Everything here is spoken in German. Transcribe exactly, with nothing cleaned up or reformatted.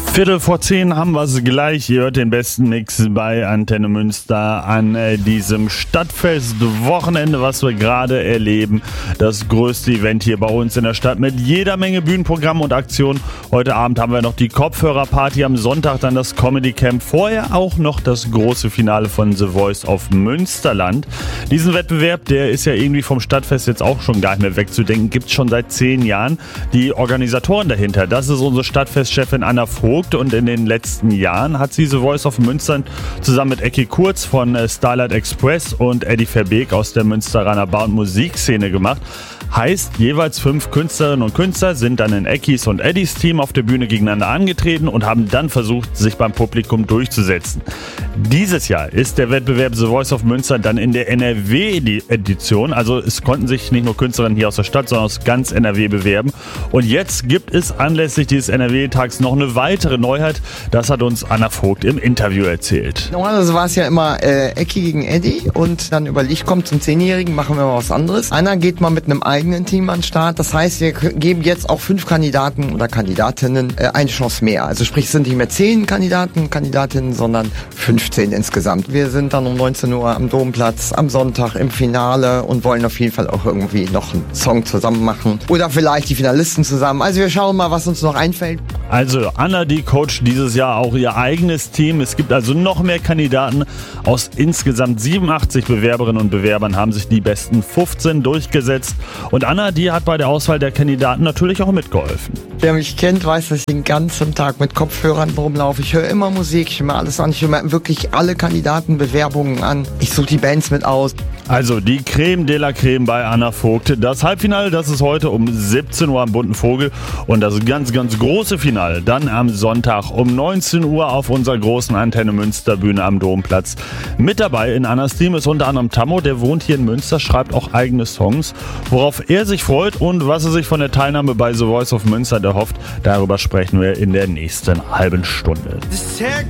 Viertel vor zehn haben wir es gleich. Ihr hört den besten Mix bei Antenne Münster an äh, diesem Stadtfest-Wochenende, was wir gerade erleben. Das größte Event hier bei uns in der Stadt mit jeder Menge Bühnenprogramm und Aktionen. Heute Abend haben wir noch die Kopfhörerparty, am Sonntag dann das Comedy Camp. Vorher auch noch das große Finale von The Voice of Münsterland. Diesen Wettbewerb, der ist ja irgendwie vom Stadtfest jetzt auch schon gar nicht mehr wegzudenken. Gibt es schon seit zehn Jahren. Die Organisatoren dahinter, das ist unsere Stadtfestchefin Anna Vogt. Und in den letzten Jahren hat sie The Voice of Münster zusammen mit Ecki Kurz von Starlight Express und Eddie Verbeek aus der Münsteraner Bar- und Musikszene gemacht. Heißt, jeweils fünf Künstlerinnen und Künstler sind dann in Eckis und Eddies Team auf der Bühne gegeneinander angetreten und haben dann versucht, sich beim Publikum durchzusetzen. Dieses Jahr ist der Wettbewerb The Voice of Münster dann in der N R W-Edition. Also es konnten sich nicht nur Künstlerinnen hier aus der Stadt, sondern aus ganz N R W bewerben. Und jetzt gibt es anlässlich dieses N R W-Tags noch eine weitere Neuheit. Das hat uns Anna Vogt im Interview erzählt. Normalerweise war es ja immer äh, Ecki gegen Eddie und dann überlegt, kommt zum Zehnjährigen, machen wir mal was anderes. Einer geht mal mit einem eigenen Team an den Start. Das heißt, wir geben jetzt auch fünf Kandidaten oder Kandidatinnen äh, eine Chance mehr. Also sprich, es sind nicht mehr zehn Kandidaten, Kandidatinnen, sondern fünfzehn insgesamt. Wir sind dann um neunzehn Uhr am Domplatz am Sonntag im Finale und wollen auf jeden Fall auch irgendwie noch einen Song zusammen machen. Oder vielleicht die Finalisten zusammen. Also wir schauen mal, was uns noch einfällt. Also Anna, die coacht dieses Jahr auch ihr eigenes Team. Es gibt also noch mehr Kandidaten. Aus insgesamt siebenundachtzig Bewerberinnen und Bewerbern haben sich die besten fünfzehn durchgesetzt. Und Anna, die hat bei der Auswahl der Kandidaten natürlich auch mitgeholfen. Wer mich kennt, weiß, dass ich den ganzen Tag mit Kopfhörern rumlaufe. Ich höre immer Musik, ich höre mir alles an. Ich höre mir wirklich alle Kandidatenbewerbungen an. Ich suche die Bands mit aus. Also die Creme de la Creme bei Anna Vogt. Das Halbfinale, das ist heute um siebzehn Uhr am Bunten Vogel. Und das ganz, ganz große Finale dann am Sonntag um neunzehn Uhr auf unserer großen Antenne Münster Bühne am Domplatz. Mit dabei in Annas Team ist unter anderem Tammo, der wohnt hier in Münster, schreibt auch eigene Songs. Worauf er sich freut und was er sich von der Teilnahme bei The Voice of Münster erhofft, darüber sprechen wir in der nächsten halben Stunde.